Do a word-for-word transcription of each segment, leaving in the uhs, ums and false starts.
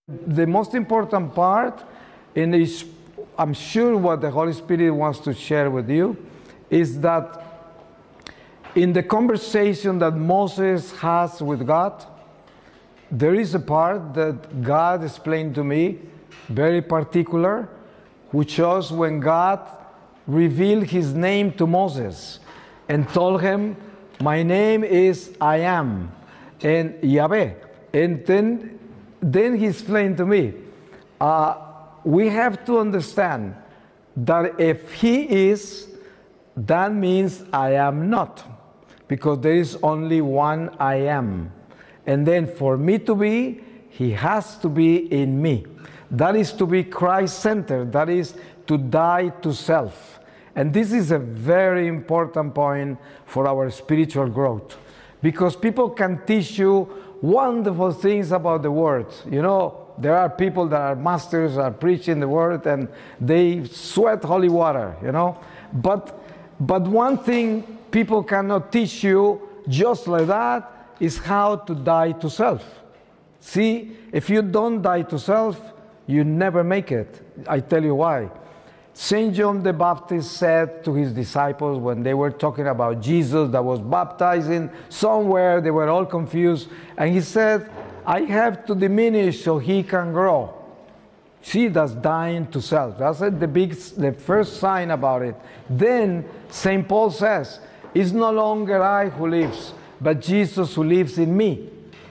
The most important part, and is, I'm sure what the Holy Spirit wants to share with you, is that in the conversation that Moses has with God, there is a part that God explained to me, very particular, which was when God revealed his name to Moses and told him, my name is I am, and Yahweh. And then, then he explained to me, uh, we have to understand that if he is, that means I am not, because there is only one I am. And then for me to be, he has to be in me. That is to be Christ-centered. That is to die to self. And this is a very important point for our spiritual growth, because people can teach you wonderful things about the Word. You know, there are people that are masters, are preaching the Word, and they sweat holy water, you know. But, but one thing people cannot teach you just like that is how to die to self. See, if you don't die to self, you never make it. I tell you why. Saint John the Baptist said to his disciples when they were talking about Jesus that was baptizing somewhere, they were all confused, and he said, I have to diminish so he can grow. See, that's dying to self. That's the big, the first sign about it. Then Saint Paul says, it's no longer I who lives, but Jesus who lives in me.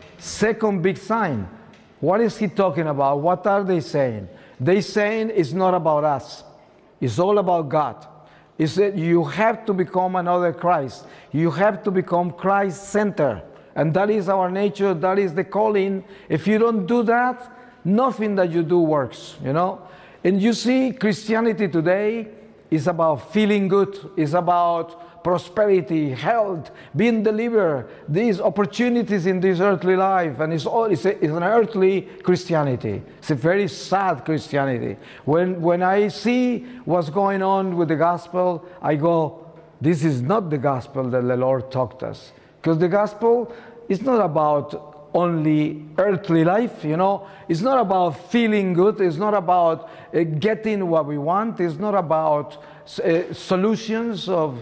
Second big sign. What is he talking about? What are they saying? They saying it's not about us. It's all about God. It's that you have to become another Christ. You have to become Christ-centered. And that is our nature. That is the calling. If you don't do that, nothing that you do works, you know. And you see, Christianity today is about feeling good. It's about prosperity, health, being delivered, these opportunities in this earthly life, and it's all it's, a, it's an earthly Christianity. It's a very sad Christianity. When when I see what's going on with the gospel, I go, this is not the gospel that the Lord taught us, because the gospel is not about only earthly life, you know. It's not about feeling good. It's not about uh, getting what we want. It's not about uh, solutions of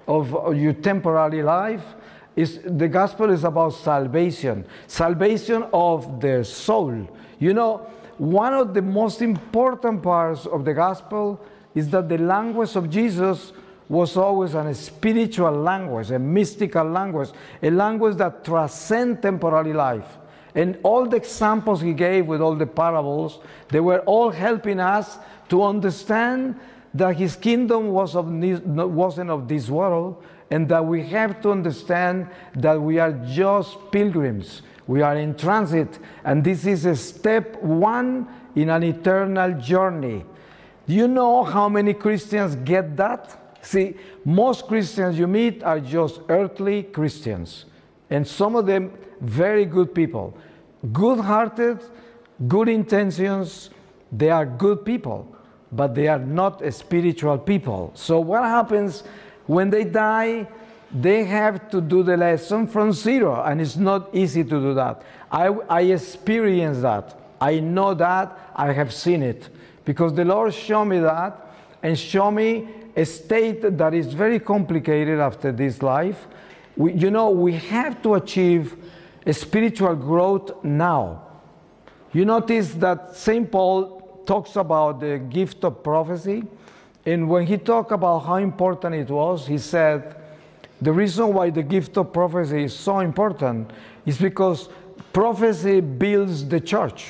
of your temporary life. Is the gospel is about salvation, salvation of the soul. You know, one of the most important parts of the gospel is that the language of Jesus was always a spiritual language, a mystical language, a language that transcends temporary life. And all the examples he gave with all the parables, they were all helping us to understand that his kingdom was of, wasn't of this world, and that we have to understand that we are just pilgrims. We are in transit, and this is a step one in an eternal journey. Do you know how many Christians get that? See, most Christians you meet are just earthly Christians, and some of them very good people. Good-hearted, good intentions, they are good people, but they are not spiritual people. So what happens when they die? They have to do the lesson from zero, and it's not easy to do that. I, I experienced that. I know that. I have seen it, because the Lord showed me that and showed me a state that is very complicated after this life. We, you know, we have to achieve a spiritual growth now. You notice that Saint Paul talks about the gift of prophecy, and when he talked about how important it was, he said the reason why the gift of prophecy is so important is because prophecy builds the church.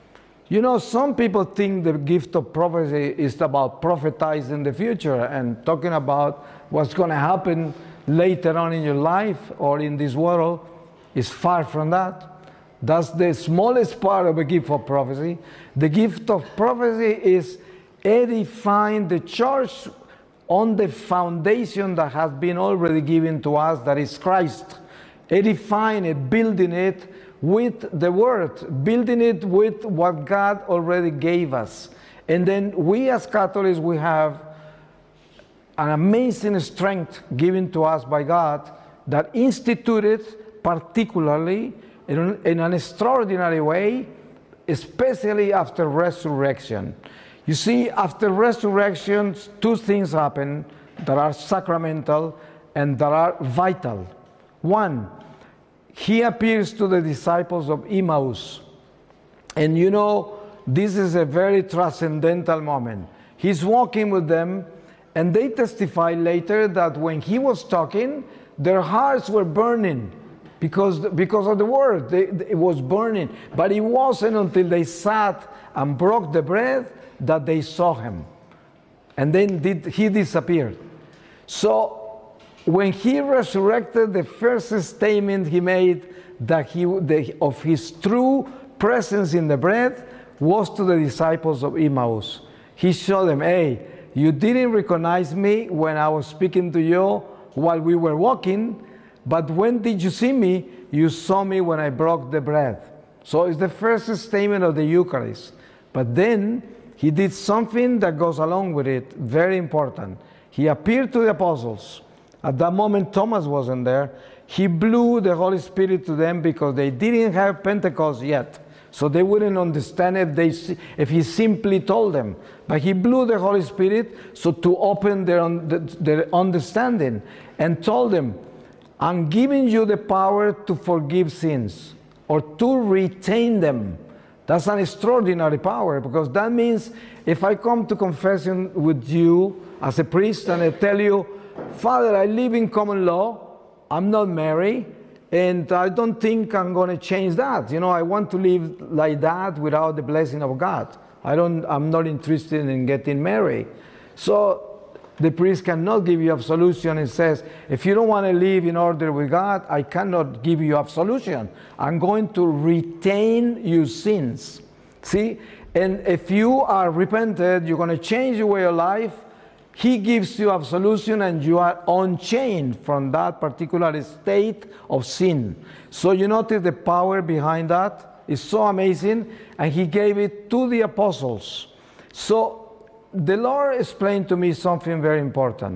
You know, some people think the gift of prophecy is about prophetizing the future and talking about what's going to happen later on in your life or in this world. It's far from that. That's the smallest part of a gift of prophecy. The gift of prophecy is edifying the church on the foundation that has been already given to us, that is Christ. Edifying it, building it with the Word, building it with what God already gave us. And then we as Catholics, we have an amazing strength given to us by God that instituted particularly in an, in an extraordinary way especially after resurrection. You see, after resurrection, two things happen that are sacramental and that are vital. One, he appears to the disciples of Emmaus. And you know, this is a very transcendental moment. He's walking with them, and they testify later that when he was talking, their hearts were burning because, because of the word. They, it was burning. But it wasn't until they sat and broke the bread that they saw him. And then did, he disappeared. So when he resurrected, the first statement he made that he, the, of his true presence in the bread was to the disciples of Emmaus. He showed them, hey, you didn't recognize me when I was speaking to you while we were walking, but when did you see me? You saw me when I broke the bread. So it's the first statement of the Eucharist. But then he did something that goes along with it, very important. He appeared to the apostles. At that moment, Thomas wasn't there. He blew the Holy Spirit to them because they didn't have Pentecost yet. So they wouldn't understand if, they, if he simply told them. But he blew the Holy Spirit so to open their, their understanding and told them, I'm giving you the power to forgive sins or to retain them. That's an extraordinary power, because that means if I come to confession with you as a priest and I tell you, Father, I live in common law, I'm not married, and I don't think I'm going to change that. You know, I want to live like that without the blessing of God. I don't, I'm not interested in getting married. So the priest cannot give you absolution and says, if you don't want to live in order with God, I cannot give you absolution. I'm going to retain your sins. See? And if you are repented, you're going to change your way of life. He gives you absolution and you are unchained from that particular state of sin. So you notice the power behind that is so amazing, and he gave it to the apostles. So the Lord explained to me something very important.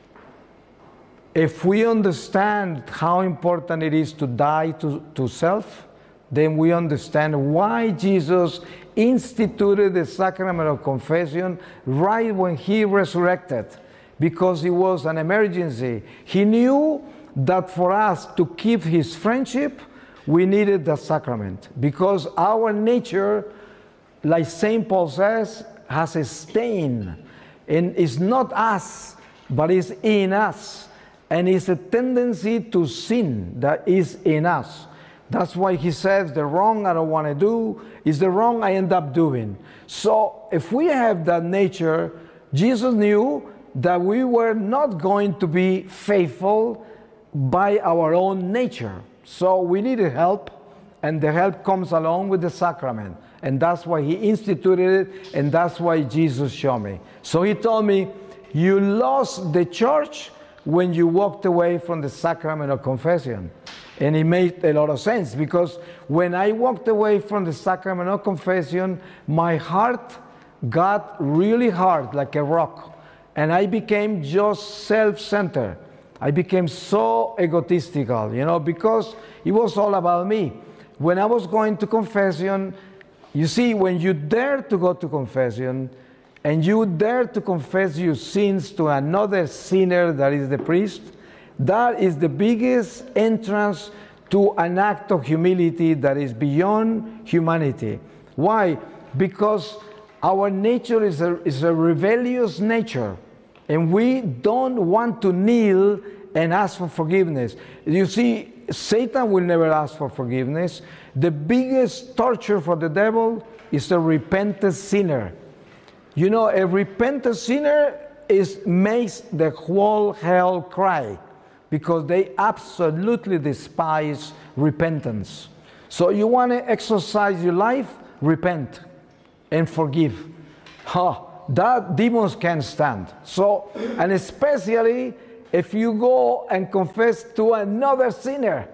If we understand how important it is to die to, to self, then we understand why Jesus instituted the sacrament of confession right when he resurrected, because it was an emergency. He knew that for us to keep his friendship, we needed the sacrament, because our nature, like Saint Paul says, has a stain, and it's not us, but it's in us, and it's a tendency to sin that is in us. That's why he says the wrong I don't want to do is the wrong I end up doing. So if we have that nature, Jesus knew that we were not going to be faithful by our own nature. So we needed help, and the help comes along with the sacrament. And that's why he instituted it, and that's why Jesus showed me. So he told me, you lost the church when you walked away from the sacrament of confession. And it made a lot of sense, because when I walked away from the sacrament of confession, my heart got really hard, like a rock. And I became just self-centered. I became so egotistical, you know, because it was all about me. When I was going to confession, you see, when you dare to go to confession, and you dare to confess your sins to another sinner that is the priest, that is the biggest entrance to an act of humility that is beyond humanity. Why? Because our nature is a, is a rebellious nature, and we don't want to kneel and ask for forgiveness. You see, Satan will never ask for forgiveness. The biggest torture for the devil is a repentant sinner. You know, a repentant sinner is makes the whole hell cry, because they absolutely despise repentance. So you want to exercise your life, repent and forgive. Huh, that demons can't stand. So, and especially if you go and confess to another sinner,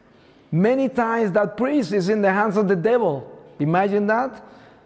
many times that priest is in the hands of the devil. Imagine that.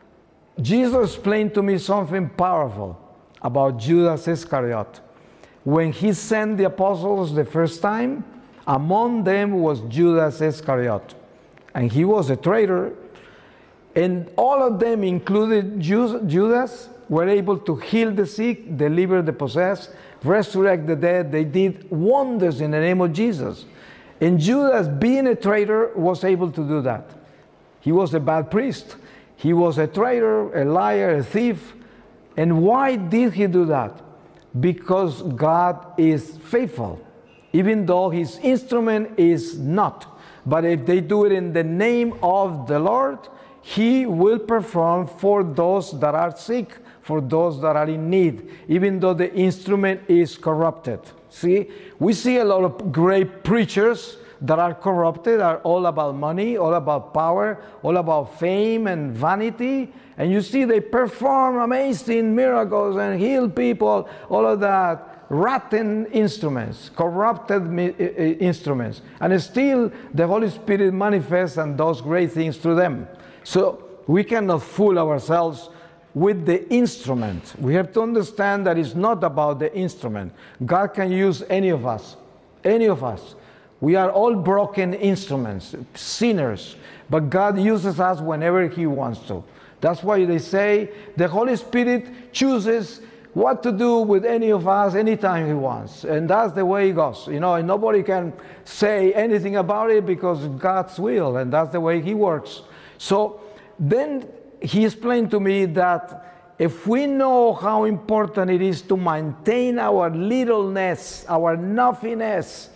Jesus explained to me something powerful about Judas Iscariot. When he sent the apostles the first time, among them was Judas Iscariot. And he was a traitor. And all of them, included Judas, were able to heal the sick, deliver the possessed, resurrect the dead. They did wonders in the name of Jesus. And Judas, being a traitor, was able to do that. He was a bad priest. He was a traitor, a liar, a thief. And why did he do that? Because God is faithful, even though his instrument is not. But if they do it in the name of the Lord, he will perform for those that are sick, for those that are in need, even though the instrument is corrupted. See, we see a lot of great preachers that are corrupted, are all about money, all about power, all about fame and vanity. And you see they perform amazing miracles and heal people, all of that. Rotten instruments, corrupted instruments. And still the Holy Spirit manifests and does great things through them. So we cannot fool ourselves with the instrument. We have to understand that it's not about the instrument. God can use any of us, any of us. We are all broken instruments, sinners, but God uses us whenever he wants to. That's why they say the Holy Spirit chooses what to do with any of us anytime he wants. And that's the way it goes. You know, and nobody can say anything about it because it's God's will, and that's the way he works. So then he explained to me that if we know how important it is to maintain our littleness, our nothingness,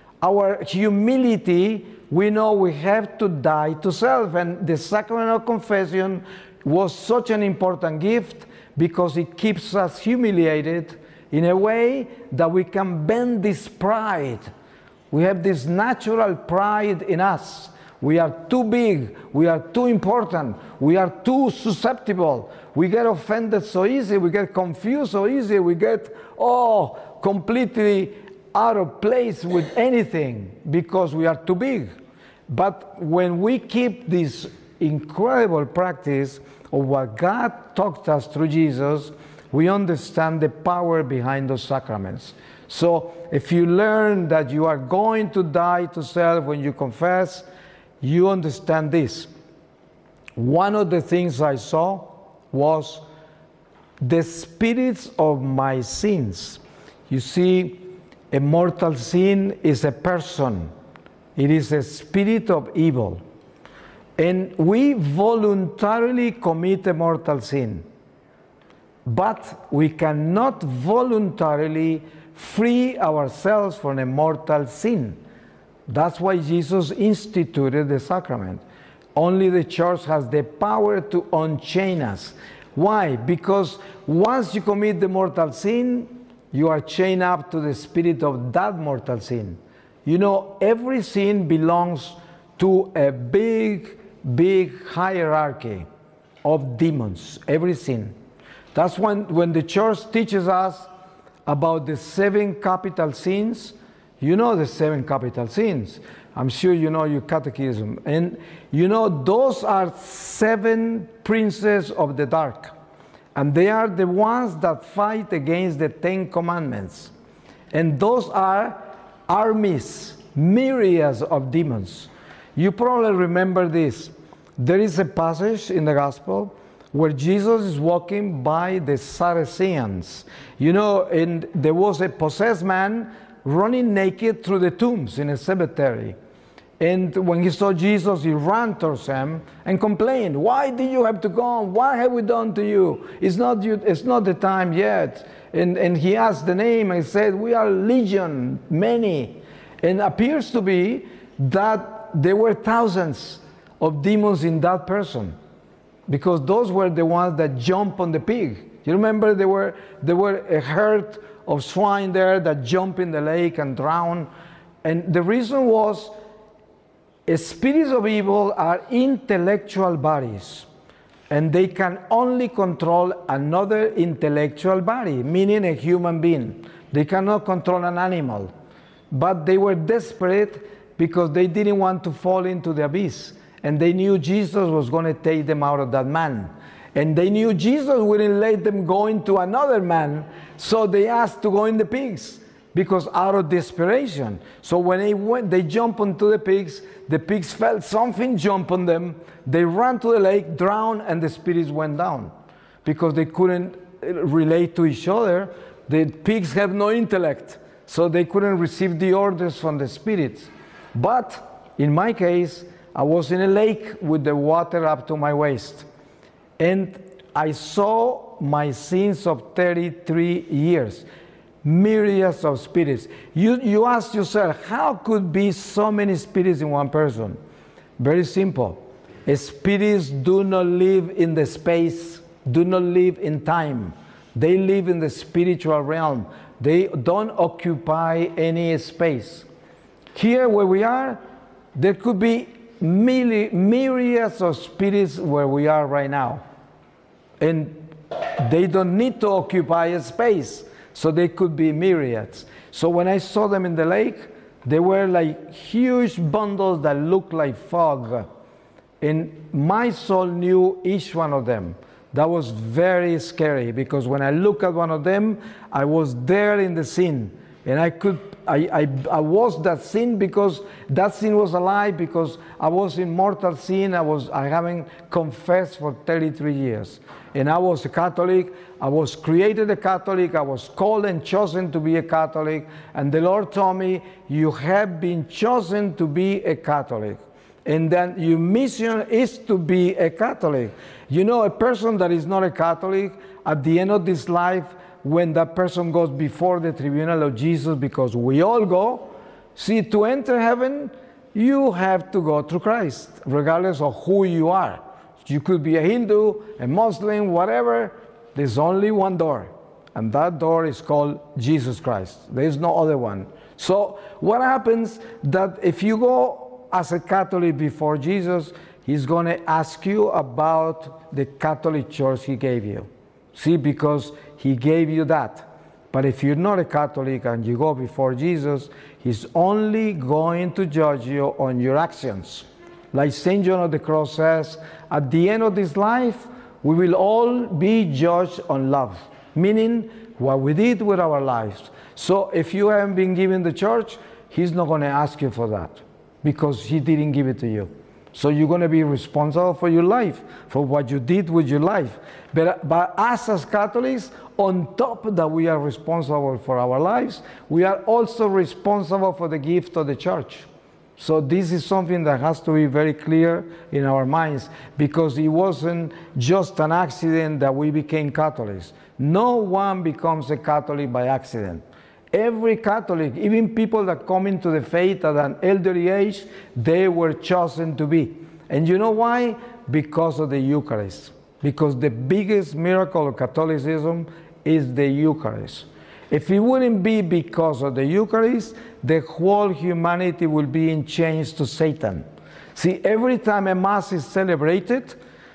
our humility, we know we have to die to self. And the sacrament of confession was such an important gift because it keeps us humiliated in a way that we can bend this pride. We have this natural pride in us. We are too big, we are too important, we are too susceptible, we get offended so easy, we get confused so easy, we get, oh, completely out of place with anything because we are too big. But when we keep this incredible practice of what God taught us through Jesus, we understand the power behind those sacraments. So if you learn that you are going to die to self when you confess, you understand this. One of the things I saw was the spirits of my sins. You see, a mortal sin is a person. It is a spirit of evil. And we voluntarily commit a mortal sin. But we cannot voluntarily free ourselves from a mortal sin. That's why Jesus instituted the sacrament. Only the church has the power to unchain us. Why? Because once you commit the mortal sin, you are chained up to the spirit of that mortal sin. You know, every sin belongs to a big, big hierarchy of demons. Every sin. That's when, when the church teaches us about the seven capital sins. You know the seven capital sins. I'm sure you know your catechism. And you know those are seven princes of the dark. And they are the ones that fight against the Ten Commandments. And those are armies, myriads of demons. You probably remember this. There is a passage in the Gospel where Jesus is walking by the Saracens. You know, and there was a possessed man running naked through the tombs in a cemetery. And when he saw Jesus, he ran towards him and complained, "Why did you have to go? What have we done to you? It's not, you, it's not the time yet." And, and he asked the name and said, "We are legion, many." And it appears to be that there were thousands of demons in that person, because those were the ones that jumped on the pig. You remember there were, there were a herd of swine there that jump in the lake and drown. And the reason was, spirits of evil are intellectual bodies, and they can only control another intellectual body, meaning a human being. They cannot control an animal. But they were desperate because they didn't want to fall into the abyss, and they knew Jesus was going to take them out of that man. And they knew Jesus wouldn't let them go into another man, so they asked to go in the pigs. because out of desperation. So when they went, they jumped onto the pigs, the pigs felt something jump on them, they ran to the lake, drowned, and the spirits went down because they couldn't relate to each other. The pigs have no intellect, so they couldn't receive the orders from the spirits. But in my case, I was in a lake with the water up to my waist, and I saw my sins of thirty-three years. Myriads of spirits. You, you ask yourself, how could be so many spirits in one person? Very simple. Spirits do not live in the space, do not live in time. They live in the spiritual realm. They don't occupy any space. Here where we are, there could be myriads of spirits where we are right now. And they don't need to occupy a space. So they could be myriads. So when I saw them in the lake, they were like huge bundles that looked like fog. And my soul knew each one of them. That was very scary, because when I look at one of them, I was there in the scene. And I could, I, I, I was that sin because that sin was alive, because I was in mortal sin. I was, I haven't confessed for thirty-three years. And I was a Catholic. I was created a Catholic. I was called and chosen to be a Catholic. And the Lord told me, you have been chosen to be a Catholic. And then your mission is to be a Catholic. You know, a person that is not a Catholic, at the end of this life, when that person goes before the tribunal of Jesus, because we all go, see, to enter heaven, you have to go through Christ, regardless of who you are. You could be a Hindu, a Muslim, whatever. There's only one door, and that door is called Jesus Christ. There is no other one. So what happens that if you go as a Catholic before Jesus, he's going to ask you about the Catholic Church he gave you. See, because he gave you that. But if you're not a Catholic and you go before Jesus, he's only going to judge you on your actions. Like Saint John of the Cross says, at the end of this life, we will all be judged on love, meaning what we did with our lives. So if you haven't been given the church, he's not going to ask you for that, because he didn't give it to you. So you're going to be responsible for your life, for what you did with your life. But, but us as Catholics, on top that we are responsible for our lives, we are also responsible for the gift of the church. So this is something that has to be very clear in our minds, because it wasn't just an accident that we became Catholics. No one becomes a Catholic by accident. Every Catholic, even people that come into the faith at an elderly age, they were chosen to be. And you know why? Because of the Eucharist. Because the biggest miracle of Catholicism is the Eucharist. If it wouldn't be because of the Eucharist, the whole humanity will be in chains to Satan. See, every time a Mass is celebrated,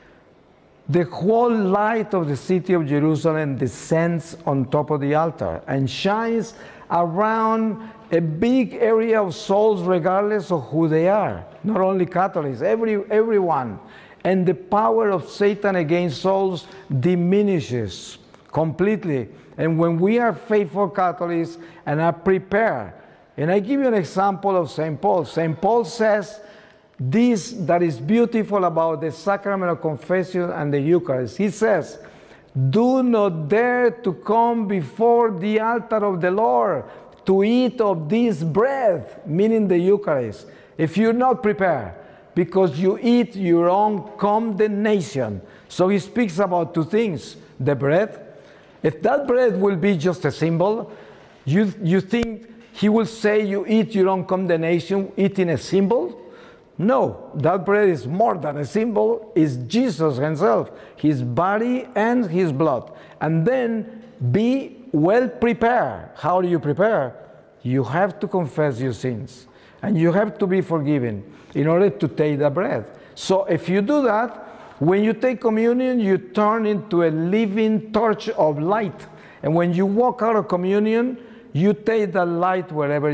the whole light of the city of Jerusalem descends on top of the altar and shines around a big area of souls, regardless of who they are. Not only Catholics, every, everyone. And the power of Satan against souls diminishes completely. And when we are faithful Catholics and are prepared, and I give you an example of Saint Paul. Saint Paul says, this that is beautiful about the sacrament of confession and the Eucharist. He says, do not dare to come before the altar of the Lord to eat of this bread, meaning the Eucharist, if you're not prepared, because you eat your own condemnation. So he speaks about two things, the bread. If that bread will be just a symbol, you, you think he will say you eat your own condemnation, eating a symbol? No, that bread is more than a symbol. It's Jesus himself, his body and his blood. And then be well prepared. How do you prepare? You have to confess your sins, and you have to be forgiven in order to take the bread. So if you do that, when you take communion, you turn into a living torch of light. And when you walk out of communion, you take that light wherever